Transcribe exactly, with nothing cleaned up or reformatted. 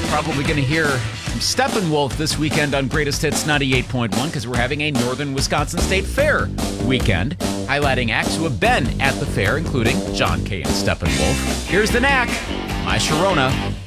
Probably going to hear from Steppenwolf this weekend on Greatest Hits ninety-eight point one because we're having a Northern Wisconsin State Fair weekend, highlighting acts who have been at the fair, including John Kay and Steppenwolf. Here's the Knack, My Sharona.